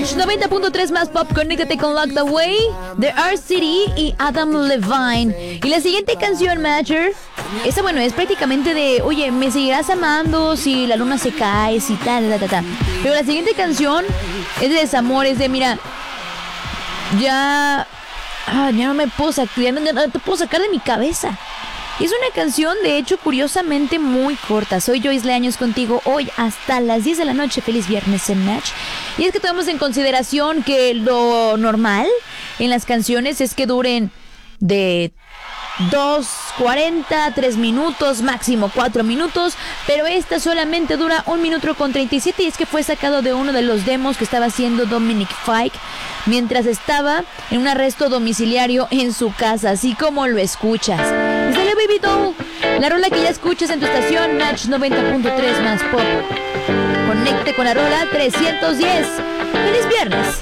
Match 90.3 más pop, conéctate con Locked Away de R-City y Adam Levine. Y la siguiente canción, Matcher, esa bueno, es prácticamente de, oye, me seguirás amando si la luna se cae, si tal. Pero la siguiente canción es de desamor, es de, mira, ya no me puedo sacar, ya no te puedo sacar de mi cabeza. Es una canción, de hecho, curiosamente muy corta. Soy Joyce Leaños contigo hoy hasta las 10 de la noche. Feliz viernes en Match. Y es que tomamos en consideración que lo normal en las canciones es que duren de 2:40, 3 minutos, máximo 4 minutos, pero esta solamente dura 1 minuto con 37 y es que fue sacado de uno de los demos que estaba haciendo Dominic Fike mientras estaba en un arresto domiciliario en su casa, así como lo escuchas. Y sale Baby Doll, la rola que ya escuchas en tu estación Match 90.3 más pop. Conecte con la rola 310. ¡Feliz viernes!